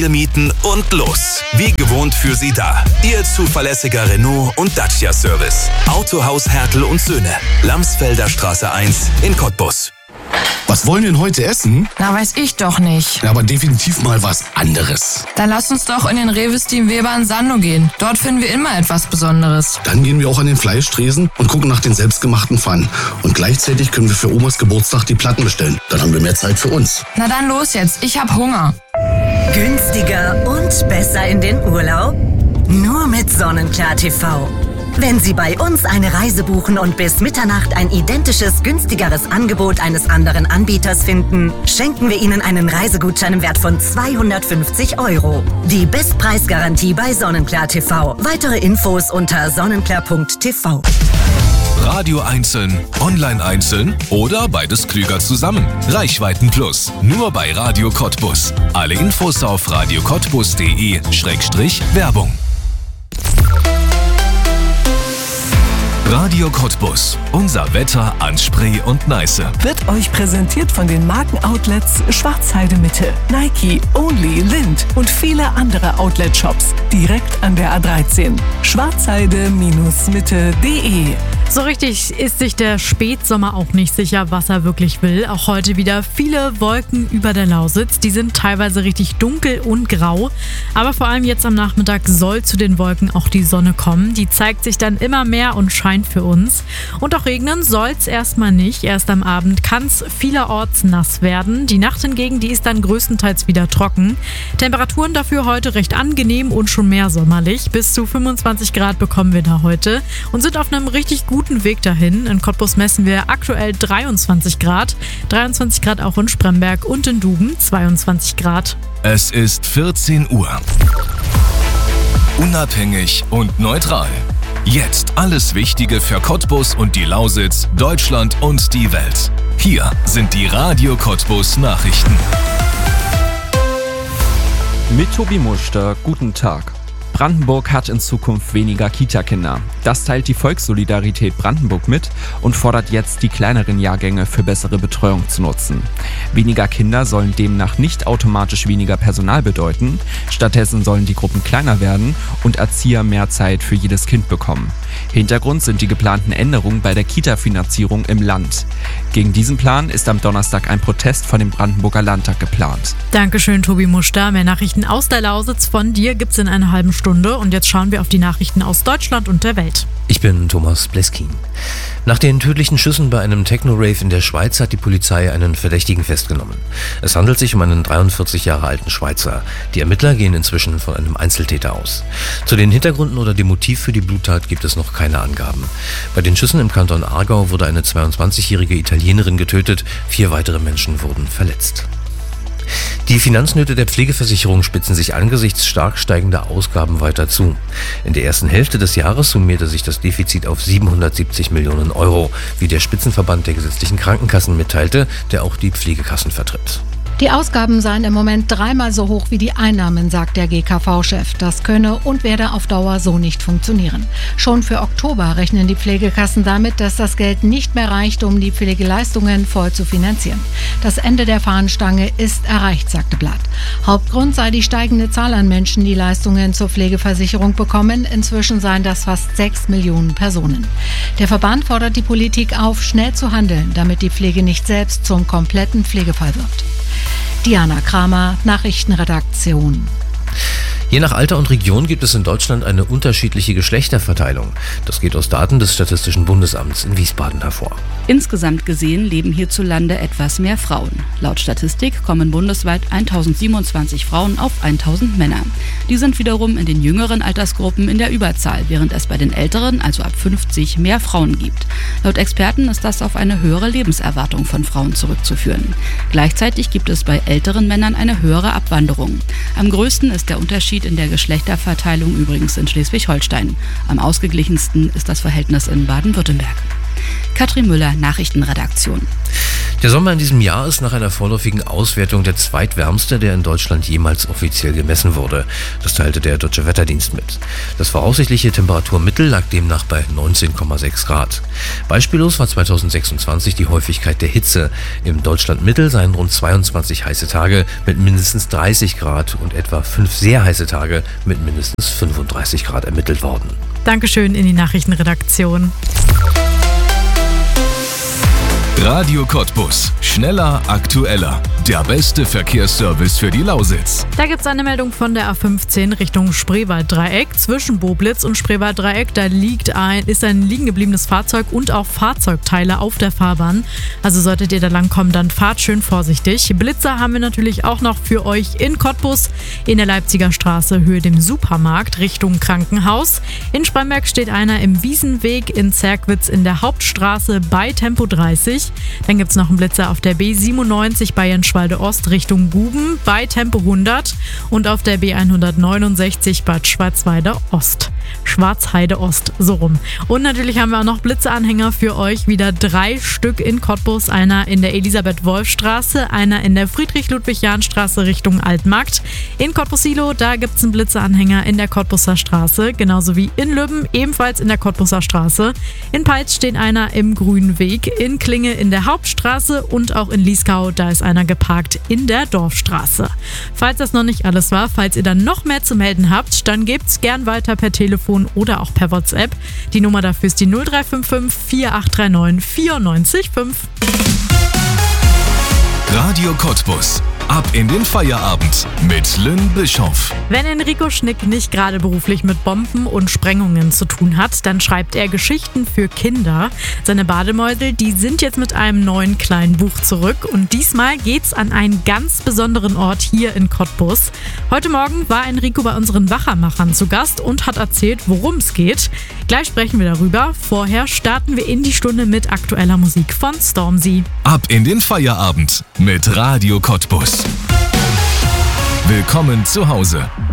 mieten und los. Wie gewohnt für Sie da. Ihr zuverlässiger Renault und Dacia Service. Autohaus Hertel und Söhne. Lamsfelder Straße 1 in Cottbus. Was wollen wir denn heute essen? Na, weiß ich doch nicht. Ja, aber definitiv mal was anderes. Dann lass uns doch in den Rewe Steam Weber in Sandow gehen. Dort finden wir immer etwas Besonderes. Dann gehen wir auch an den Fleischtresen und gucken nach den selbstgemachten Pfannen. Und gleichzeitig können wir für Omas Geburtstag die Platten bestellen. Dann haben wir mehr Zeit für uns. Na dann los jetzt, ich hab Hunger. Günstiger und besser in den Urlaub? Nur mit Sonnenklar TV. Wenn Sie bei uns eine Reise buchen und bis Mitternacht ein identisches, günstigeres Angebot eines anderen Anbieters finden, schenken wir Ihnen einen Reisegutschein im Wert von 250 €. Die Bestpreisgarantie bei Sonnenklar TV. Weitere Infos unter sonnenklar.tv. Radio einzeln, online einzeln oder beides klüger zusammen. Reichweiten Plus. Nur bei Radio Cottbus. Alle Infos auf radiocottbus.de/Werbung. Radio Cottbus. Unser Wetter an Spree und Neiße. Wird euch präsentiert von den Markenoutlets Schwarzheide Mitte, Nike, Only, Lind und viele andere Outlet-Shops direkt an der A13. Schwarzheide-mitte.de. So richtig ist sich der Spätsommer auch nicht sicher, was er wirklich will. Auch heute wieder viele Wolken über der Lausitz. Die sind teilweise richtig dunkel und grau. Aber vor allem jetzt am Nachmittag soll zu den Wolken auch die Sonne kommen. Die zeigt sich dann immer mehr und scheint für uns. Und auch regnen soll es erstmal nicht. Erst am Abend kann es vielerorts nass werden. Die Nacht hingegen, die ist dann größtenteils wieder trocken. Temperaturen dafür heute recht angenehm und schon mehr sommerlich. Bis zu 25 Grad bekommen wir da heute und sind auf einem richtig guten Weg dahin. In Cottbus messen wir aktuell 23 Grad. 23 Grad auch in Spremberg und in Duben 22 Grad. Es ist 14 Uhr. Unabhängig und neutral. Jetzt alles Wichtige für Cottbus und die Lausitz, Deutschland und die Welt. Hier sind die Radio Cottbus Nachrichten. Mit Tobi Muster, guten Tag. Brandenburg hat in Zukunft weniger Kita-Kinder. Das teilt die Volkssolidarität Brandenburg mit und fordert jetzt, die kleineren Jahrgänge für bessere Betreuung zu nutzen. Weniger Kinder sollen demnach nicht automatisch weniger Personal bedeuten. Stattdessen sollen die Gruppen kleiner werden und Erzieher mehr Zeit für jedes Kind bekommen. Hintergrund sind die geplanten Änderungen bei der Kita-Finanzierung im Land. Gegen diesen Plan ist am Donnerstag ein Protest von dem Brandenburger Landtag geplant. Dankeschön, Tobi Muster. Mehr Nachrichten aus der Lausitz von dir gibt's in einer halben Stunde. Und jetzt schauen wir auf die Nachrichten aus Deutschland und der Welt. Ich bin Thomas Bleskin. Nach den tödlichen Schüssen bei einem Techno-Rave in der Schweiz hat die Polizei einen Verdächtigen festgenommen. Es handelt sich um einen 43 Jahre alten Schweizer. Die Ermittler gehen inzwischen von einem Einzeltäter aus. Zu den Hintergründen oder dem Motiv für die Bluttat gibt es noch keine Angaben. Bei den Schüssen im Kanton Aargau wurde eine 22-jährige Italienerin getötet, 4 weitere Menschen wurden verletzt. Die Finanznöte der Pflegeversicherung spitzen sich angesichts stark steigender Ausgaben weiter zu. In der ersten Hälfte des Jahres summierte sich das Defizit auf 770 Millionen €, wie der Spitzenverband der gesetzlichen Krankenkassen mitteilte, der auch die Pflegekassen vertritt. Die Ausgaben seien im Moment 3-mal so hoch wie die Einnahmen, sagt der GKV-Chef. Das könne und werde auf Dauer so nicht funktionieren. Schon für Oktober rechnen die Pflegekassen damit, dass das Geld nicht mehr reicht, um die Pflegeleistungen voll zu finanzieren. Das Ende der Fahnenstange ist erreicht, sagte Blatt. Hauptgrund sei die steigende Zahl an Menschen, die Leistungen zur Pflegeversicherung bekommen. Inzwischen seien das fast 6 Millionen Personen. Der Verband fordert die Politik auf, schnell zu handeln, damit die Pflege nicht selbst zum kompletten Pflegefall wird. Diana Kramer, Nachrichtenredaktion. Je nach Alter und Region gibt es in Deutschland eine unterschiedliche Geschlechterverteilung. Das geht aus Daten des Statistischen Bundesamts in Wiesbaden hervor. Insgesamt gesehen leben hierzulande etwas mehr Frauen. Laut Statistik kommen bundesweit 1027 Frauen auf 1000 Männer. Die sind wiederum in den jüngeren Altersgruppen in der Überzahl, während es bei den älteren, also ab 50, mehr Frauen gibt. Laut Experten ist das auf eine höhere Lebenserwartung von Frauen zurückzuführen. Gleichzeitig gibt es bei älteren Männern eine höhere Abwanderung. Am größten ist der Unterschied in der Geschlechterverteilung übrigens in Schleswig-Holstein. Am ausgeglichensten ist das Verhältnis in Baden-Württemberg. Katrin Müller, Nachrichtenredaktion. Der Sommer in diesem Jahr ist nach einer vorläufigen Auswertung der zweitwärmste, der in Deutschland jemals offiziell gemessen wurde. Das teilte der Deutsche Wetterdienst mit. Das voraussichtliche Temperaturmittel lag demnach bei 19,6 Grad. Beispiellos war 2026 die Häufigkeit der Hitze. Im Deutschlandmittel seien rund 22 heiße Tage mit mindestens 30 Grad und etwa 5 sehr heiße Tage mit mindestens 35 Grad ermittelt worden. Dankeschön in die Nachrichtenredaktion. Radio Cottbus. Schneller, aktueller. Der beste Verkehrsservice für die Lausitz. Da gibt es eine Meldung von der A15 Richtung Spreewalddreieck. Zwischen Boblitz und Spreewalddreieck, da ist ein liegen gebliebenes Fahrzeug und auch Fahrzeugteile auf der Fahrbahn. Also solltet ihr da langkommen, dann fahrt schön vorsichtig. Blitzer haben wir natürlich auch noch für euch in Cottbus, in der Leipziger Straße, Höhe dem Supermarkt, Richtung Krankenhaus. In Spremberg steht einer im Wiesenweg, in Zerkwitz in der Hauptstraße bei Tempo 30. Dann gibt es noch einen Blitzer auf der B97 bei Jenschwalde Ost Richtung Guben bei Tempo 100 und auf der B169 Bad Schwarzheide Ost, so rum. Und natürlich haben wir auch noch Blitzeanhänger für euch, wieder 3 Stück in Cottbus, einer in der Elisabeth-Wolf-Straße, einer in der Friedrich-Ludwig-Jahn-Straße Richtung Altmarkt. In Cottbus-Silo, da gibt es einen Blitzeanhänger in der Cottbuser Straße, genauso wie in Lübben, ebenfalls in der Cottbuser Straße. In Peitz steht einer im Grünen Weg, in Klinge in der Hauptstraße und auch in Lieskau, da ist einer geparkt in der Dorfstraße. Falls das noch nicht alles war, falls ihr dann noch mehr zu melden habt, dann gebt's gern weiter per Telefon oder auch per WhatsApp. Die Nummer dafür ist die 0355 4839 94,5. Radio Cottbus. Ab in den Feierabend mit Lynn Bischoff. Wenn Enrico Schnick nicht gerade beruflich mit Bomben und Sprengungen zu tun hat, dann schreibt er Geschichten für Kinder. Seine Bademäusel, die sind jetzt mit einem neuen kleinen Buch zurück und diesmal geht's an einen ganz besonderen Ort hier in Cottbus. Heute Morgen war Enrico bei unseren Wachermachern zu Gast und hat erzählt, worum es geht. Gleich sprechen wir darüber. Vorher starten wir in die Stunde mit aktueller Musik von Stormzy. Ab in den Feierabend mit Radio Cottbus. Willkommen zu Hause.